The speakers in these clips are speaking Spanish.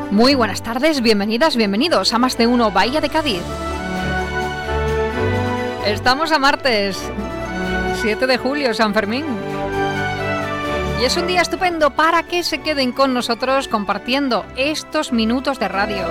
Muy buenas tardes, bienvenidas, bienvenidos a Más de Uno Bahía de Cádiz. Estamos a martes, 7 de julio, San Fermín. Y es un día estupendo para que se queden con nosotros compartiendo estos minutos de radio.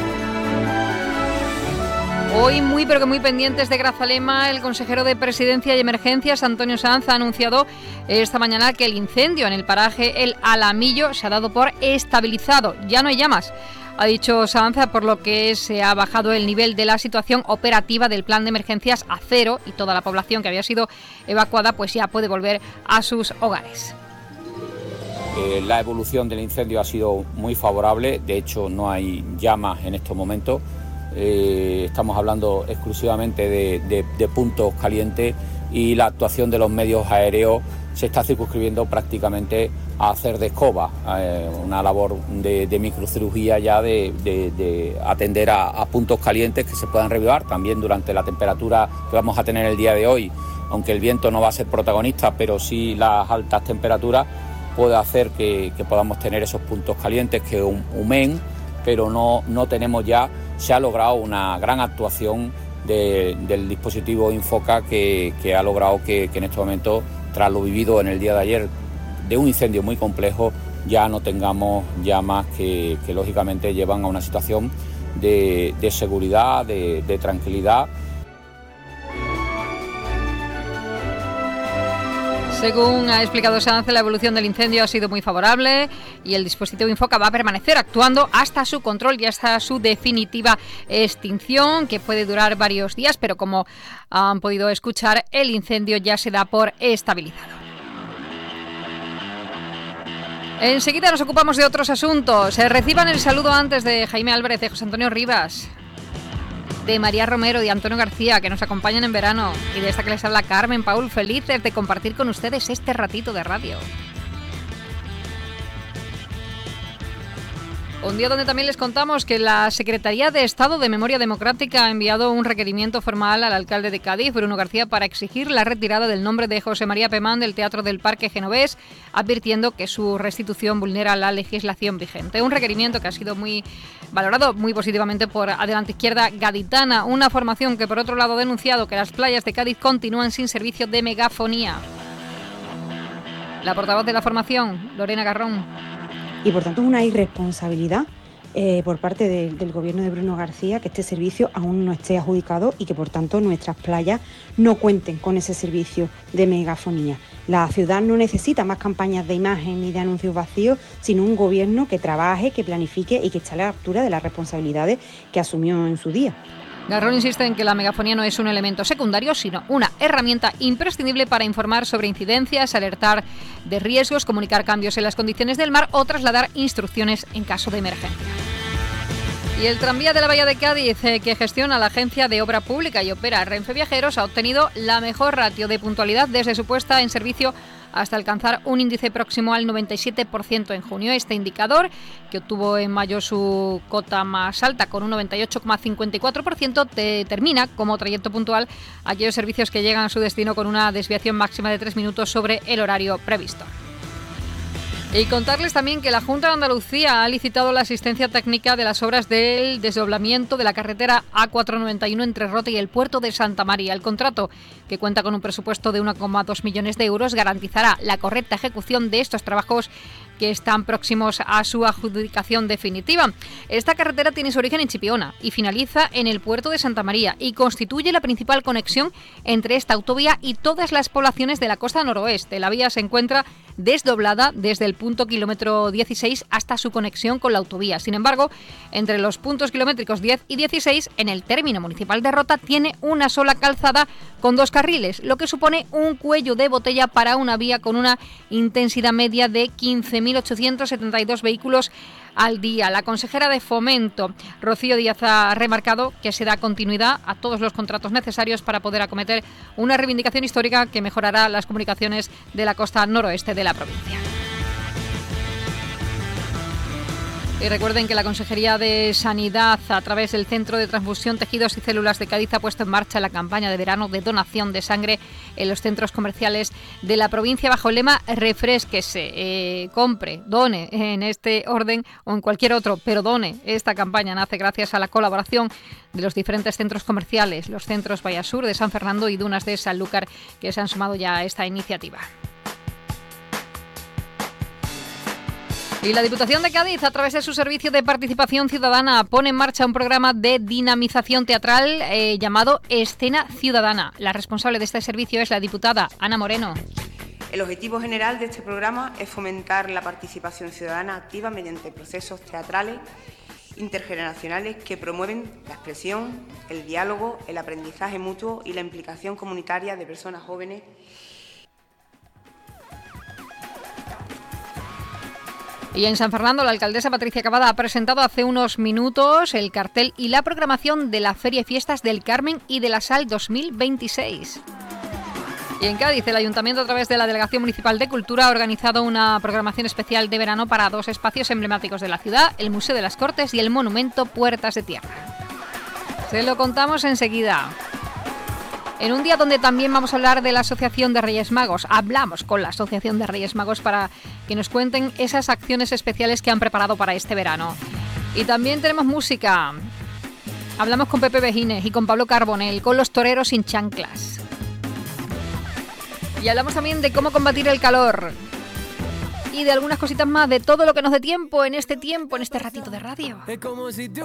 Hoy muy pero que muy pendientes de Grazalema, el consejero de Presidencia y Emergencias, Antonio Sanz, ha anunciado esta mañana que el incendio en el paraje El Alamillo se ha dado por estabilizado. Ya no hay llamas, ha dicho Sanz, por lo que se ha bajado el nivel de la situación operativa del plan de emergencias a cero y toda la población que había sido evacuada pues ya puede volver a sus hogares. La evolución del incendio ha sido muy favorable, de hecho no hay llamas en estos momentos. Estamos hablando exclusivamente de puntos calientes y la actuación de los medios aéreos se está circunscribiendo prácticamente a hacer de escoba, una labor de microcirugía ya de atender a puntos calientes que se puedan revivar también durante la temperatura que vamos a tener el día de hoy, aunque el viento no va a ser protagonista, pero sí las altas temperaturas puede hacer que podamos tener esos puntos calientes que humen, pero no tenemos ya. Se ha logrado una gran actuación del dispositivo Infoca que ha logrado que en este momento, tras lo vivido en el día de ayer de un incendio muy complejo, ya no tengamos llamas que lógicamente llevan a una situación de seguridad, de tranquilidad. Según ha explicado Sanz, la evolución del incendio ha sido muy favorable y el dispositivo Infoca va a permanecer actuando hasta su control y hasta su definitiva extinción, que puede durar varios días, pero como han podido escuchar, el incendio ya se da por estabilizado. Enseguida nos ocupamos de otros asuntos. Reciban el saludo antes de Jaime Álvarez, de José Antonio Rivas, de María Romero, de Antonio García, que nos acompañan en verano, y de esta que les habla Carmen Paul, felices de compartir con ustedes este ratito de radio. Un día donde también les contamos que la Secretaría de Estado de Memoria Democrática ha enviado un requerimiento formal al alcalde de Cádiz, Bruno García, para exigir la retirada del nombre de José María Pemán del Teatro del Parque Genovés, advirtiendo que su restitución vulnera la legislación vigente. Un requerimiento que ha sido muy valorado muy positivamente por Adelante Izquierda Gaditana, una formación que por otro lado ha denunciado que las playas de Cádiz continúan sin servicio de megafonía. La portavoz de la formación, Lorena Garrón. Y por tanto es una irresponsabilidad por parte del gobierno de Bruno García que este servicio aún no esté adjudicado y que por tanto nuestras playas no cuenten con ese servicio de megafonía. La ciudad no necesita más campañas de imagen ni de anuncios vacíos, sino un gobierno que trabaje, que planifique y que esté a la altura de las responsabilidades que asumió en su día. Garrón insiste en que la megafonía no es un elemento secundario, sino una herramienta imprescindible para informar sobre incidencias, alertar de riesgos, comunicar cambios en las condiciones del mar o trasladar instrucciones en caso de emergencia. Y el tranvía de la Bahía de Cádiz, que gestiona la Agencia de Obra Pública y opera Renfe Viajeros, ha obtenido la mejor ratio de puntualidad desde su puesta en servicio hasta alcanzar un índice próximo al 97% en junio. Este indicador, que obtuvo en mayo su cota más alta con un 98,54%, determina como trayecto puntual aquellos servicios que llegan a su destino con una desviación máxima de 3 minutos sobre el horario previsto. Y contarles también que la Junta de Andalucía ha licitado la asistencia técnica de las obras del desdoblamiento de la carretera A491 entre Rota y el puerto de Santa María. El contrato, que cuenta con un presupuesto de 1,2 millones de euros, garantizará la correcta ejecución de estos trabajos que están próximos a su adjudicación definitiva. Esta carretera tiene su origen en Chipiona y finaliza en el puerto de Santa María y constituye la principal conexión entre esta autovía y todas las poblaciones de la costa noroeste. La vía se encuentra desdoblada desde el punto kilómetro 16 hasta su conexión con la autovía. Sin embargo, entre los puntos kilométricos 10 y 16, en el término municipal de Rota, tiene una sola calzada con 2 carriles, lo que supone un cuello de botella para una vía con una intensidad media de 15.872 vehículos al día. La consejera de Fomento, Rocío Díaz, ha remarcado que se da continuidad a todos los contratos necesarios para poder acometer una reivindicación histórica que mejorará las comunicaciones de la costa noroeste de la provincia. Y recuerden que la Consejería de Sanidad, a través del Centro de Transfusión, Tejidos y Células de Cádiz, ha puesto en marcha la campaña de verano de donación de sangre en los centros comerciales de la provincia bajo el lema Refrésquese, compre, done en este orden o en cualquier otro, pero done. Esta campaña nace gracias a la colaboración de los diferentes centros comerciales, los centros Vallasur de San Fernando y Dunas de Sanlúcar, que se han sumado ya a esta iniciativa. Y la Diputación de Cádiz, a través de su Servicio de Participación Ciudadana, pone en marcha un programa de dinamización teatral llamado Escena Ciudadana. La responsable de este servicio es la diputada Ana Moreno. El objetivo general de este programa es fomentar la participación ciudadana activa mediante procesos teatrales intergeneracionales que promueven la expresión, el diálogo, el aprendizaje mutuo y la implicación comunitaria de personas jóvenes. Y en San Fernando, la alcaldesa Patricia Cavada ha presentado hace unos minutos el cartel y la programación de la Feria y Fiestas del Carmen y de la Sal 2026. Y en Cádiz, el Ayuntamiento, a través de la Delegación Municipal de Cultura, ha organizado una programación especial de verano para dos espacios emblemáticos de la ciudad, el Museo de las Cortes y el Monumento Puertas de Tierra. Se lo contamos enseguida. En un día donde también vamos a hablar de la Asociación de Reyes Magos. Hablamos con la Asociación de Reyes Magos para que nos cuenten esas acciones especiales que han preparado para este verano. Y también tenemos música. Hablamos con Pepe Vejines y con Pablo Carbonell, con los toreros sin chanclas. Y hablamos también de cómo combatir el calor. Y de algunas cositas más, de todo lo que nos dé tiempo en este ratito de radio.